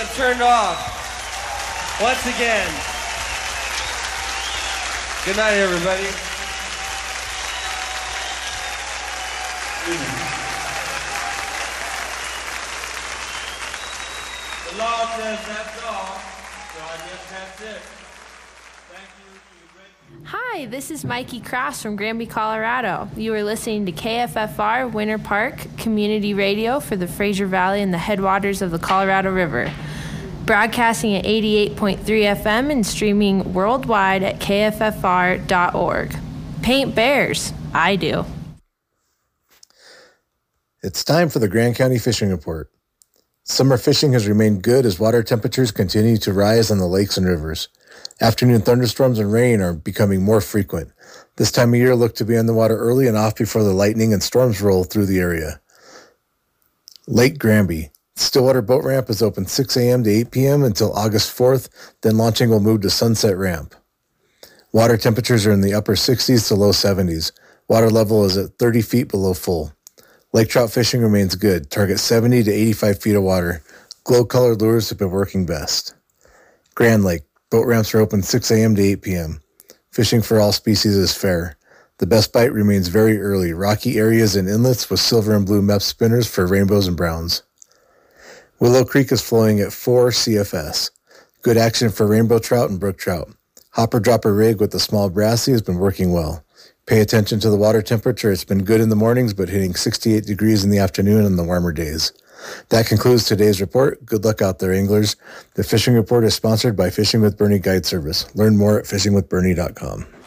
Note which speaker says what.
Speaker 1: have turned off. Once again. Good night, everybody. The law says that's all, so I guess that's it. Thank you.
Speaker 2: Hi, this is Mikey Cross from Granby, Colorado. You are listening to KFFR Winter Park Community Radio for the Fraser Valley and the headwaters of the Colorado River. Broadcasting at 88.3 FM and streaming worldwide at kffr.org. Paint bears. I do.
Speaker 3: It's time for the Grand County Fishing Report. Summer fishing has remained good as water temperatures continue to rise on the lakes and rivers. Afternoon thunderstorms and rain are becoming more frequent. This time of year look to be on the water early and off before the lightning and storms roll through the area. Lake Granby. Stillwater Boat Ramp is open 6 a.m. to 8 p.m. until August 4th, then launching will move to Sunset Ramp. Water temperatures are in the upper 60s to low 70s. Water level is at 30 feet below full. Lake trout fishing remains good. Target 70 to 85 feet of water. Glow-colored lures have been working best. Grand Lake. Boat ramps are open 6 a.m. to 8 p.m. Fishing for all species is fair. The best bite remains very early. Rocky areas and inlets with silver and blue mep spinners for rainbows and browns. Willow Creek is flowing at 4 CFS. Good action for rainbow trout and brook trout. Hopper dropper rig with the small brassy has been working well. Pay attention to the water temperature. It's been good in the mornings, but hitting 68 degrees in the afternoon on the warmer days. That concludes today's report. Good luck out there, anglers. The Fishing Report is sponsored by Fishing with Bernie Guide Service. Learn more at fishingwithbernie.com.